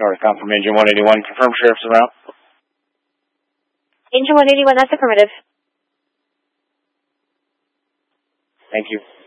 Northcom from Engine 181. Confirm Sheriff's en route. Engine 181, that's affirmative. Thank you.